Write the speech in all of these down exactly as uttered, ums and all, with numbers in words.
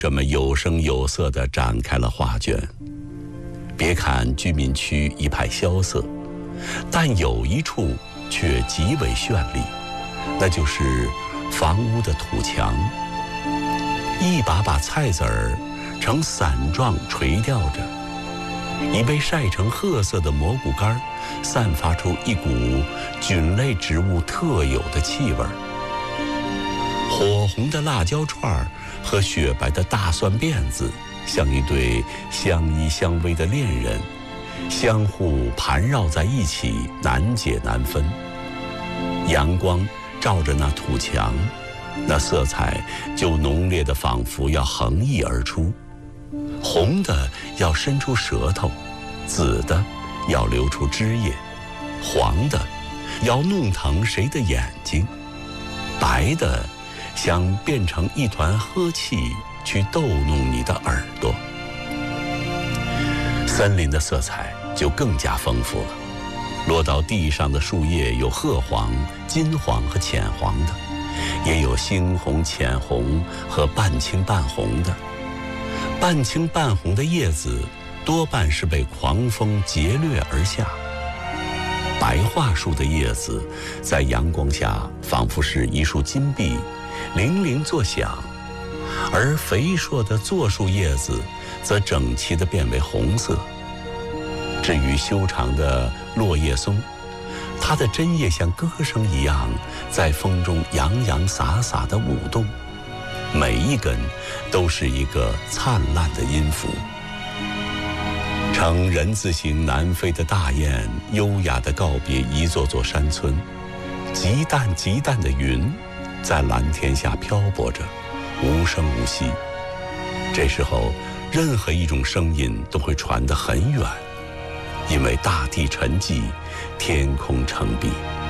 这么有声有色地展开了画卷。别看居民区一派萧瑟，但有一处却极为绚丽，那就是房屋的土墙。一把把菜籽儿呈伞状垂吊着，已被晒成褐色的蘑菇干散发出一股菌类植物特有的气味。火红的辣椒串和雪白的大蒜辫子，像一对相依相偎的恋人，相互盘绕在一起，难解难分。阳光照着那土墙，那色彩就浓烈的仿佛要横溢而出，红的要伸出舌头，紫的要流出汁液，黄的要弄疼谁的眼睛，白的想变成一团呵气去逗弄你的耳朵。森林的色彩就更加丰富了，落到地上的树叶有褐黄、金黄和浅黄的，也有猩红、浅红和半青半红的。半青半红的叶子多半是被狂风劫掠而下。白桦树的叶子在阳光下仿佛是一束金币，铃铃作响，而肥硕的柞树叶子则整齐地变为红色。至于修长的落叶松，它的针叶像歌声一样在风中洋洋洒洒地舞动，每一根都是一个灿烂的音符。呈人字形南飞的大雁优雅地告别一座座山村，极淡极淡的云在蓝天下漂泊着，无声无息。这时候任何一种声音都会传得很远，因为大地沉寂，天空澄碧。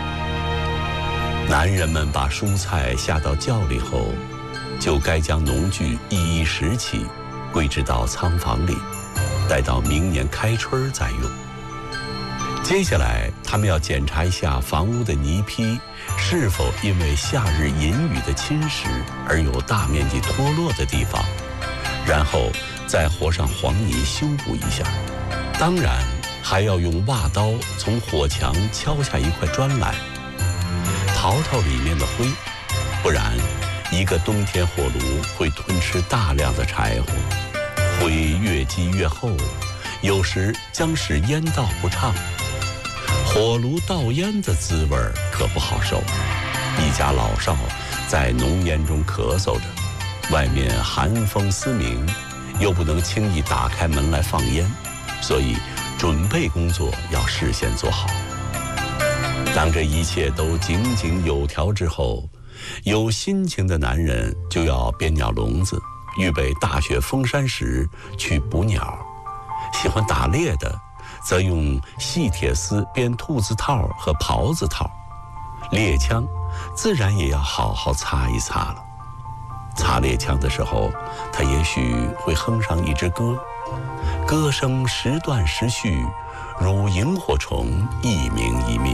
男人们把蔬菜下到窖里后，就该将农具一一拾起，归置到仓房里，待到明年开春再用。接下来他们要检查一下房屋的泥坯是否因为夏日阴雨的侵蚀而有大面积脱落的地方，然后再和上黄泥修补一下。当然还要用挖刀从火墙敲下一块砖来，淘淘里面的灰，不然一个冬天火炉会吞吃大量的柴火，灰越积越厚，有时将使烟道不畅。火炉倒烟的滋味可不好受，一家老少在浓烟中咳嗽着，外面寒风嘶鸣，又不能轻易打开门来放烟，所以准备工作要事先做好。当这一切都井井有条之后，有心情的男人就要编鸟笼子，预备大雪封山时去捕鸟。喜欢打猎的则用细铁丝编兔子套和狍子套，猎枪自然也要好好擦一擦了。擦猎枪的时候，他也许会哼上一支歌，歌声时断时续，如萤火虫一明一灭。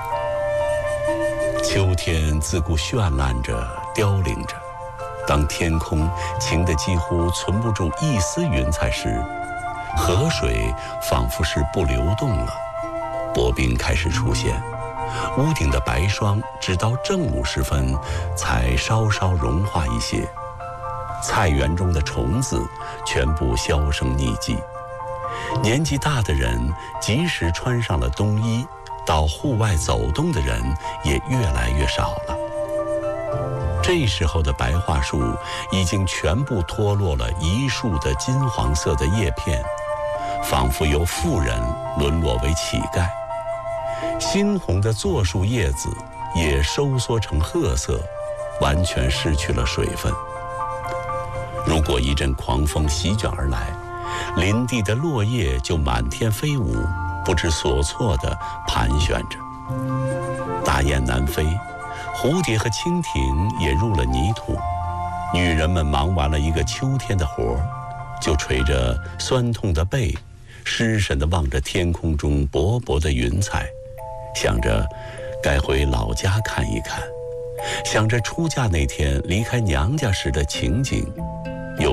秋天自顾绚烂着，凋零着。当天空晴得几乎存不住一丝云彩时，河水仿佛是不流动了，薄冰开始出现，屋顶的白霜直到正午时分才稍稍融化一些。菜园中的虫子全部销声匿迹，年纪大的人即使穿上了冬衣，到户外走动的人也越来越少了。这时候的白桦树已经全部脱落了一树的金黄色的叶片，仿佛由妇人沦落为乞丐。猩红的柞树叶子也收缩成褐色，完全失去了水分。如果一阵狂风席卷而来，林地的落叶就满天飞舞，不知所措地盘旋着。大雁南飞，蝴蝶和蜻蜓也入了泥土。女人们忙完了一个秋天的活，就垂着酸痛的背，失神地望着天空中薄薄的云彩，想着该回老家看一看，想着出嫁那天离开娘家时的情景，有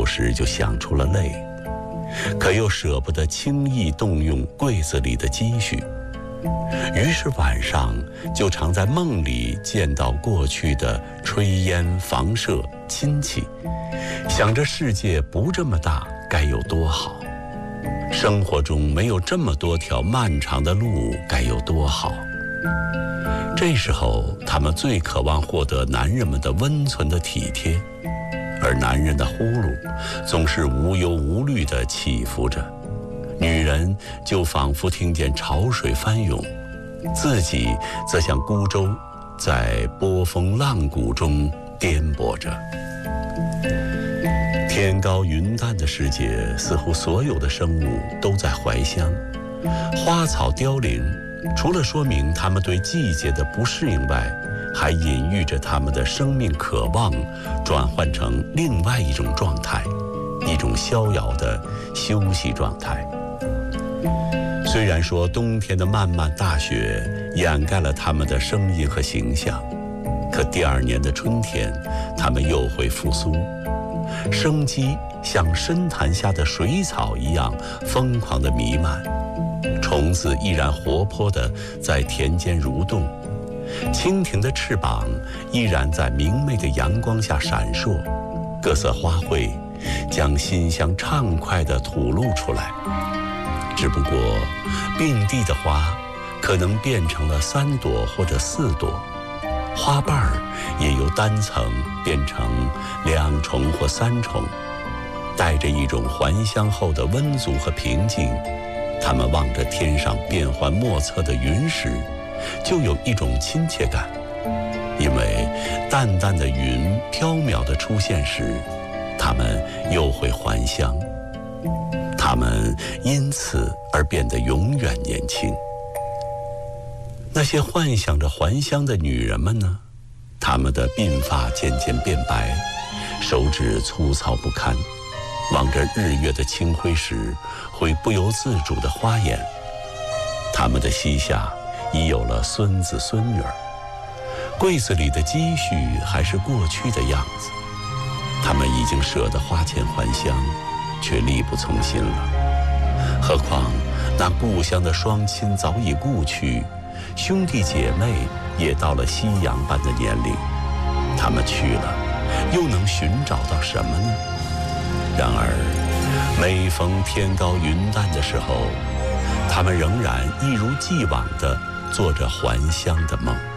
有时就想出了泪，可又舍不得轻易动用柜子里的积蓄，于是晚上就常在梦里见到过去的炊烟房舍亲戚，想着世界不这么大该有多好，生活中没有这么多条漫长的路该有多好。这时候他们最渴望获得男人们的温存的体贴，而男人的呼噜总是无忧无虑地起伏着，女人就仿佛听见潮水翻涌，自己则像孤舟在波峰浪谷中颠簸着。天高云淡的世界，似乎所有的生物都在怀乡，花草凋零，除了说明它们对季节的不适应外，还隐喻着他们的生命渴望转换成另外一种状态，一种逍遥的休息状态。虽然说冬天的漫漫大雪掩盖了他们的声音和形象，可第二年的春天，他们又会复苏，生机像深潭下的水草一样疯狂地弥漫，虫子依然活泼地在田间蠕动，蜻蜓的翅膀依然在明媚的阳光下闪烁，各色花卉将馨香畅快地吐露出来。只不过并蒂的花可能变成了三朵或者四朵，花瓣儿也由单层变成两重或三重，带着一种还乡后的温足和平静。他们望着天上变幻莫测的云时，就有一种亲切感，因为淡淡的云飘渺的出现时，他们又会还乡，他们因此而变得永远年轻。那些幻想着还乡的女人们呢？她们的鬓发渐渐变白，手指粗糙不堪，望着日月的清辉时，会不由自主地花眼。她们的膝下已有了孙子孙女儿，柜子里的积蓄还是过去的样子。他们已经舍得花钱还乡，却力不从心了。何况那故乡的双亲早已故去，兄弟姐妹也到了夕阳般的年龄，他们去了，又能寻找到什么呢？然而每逢天高云淡的时候，他们仍然一如既往地做着还乡的梦。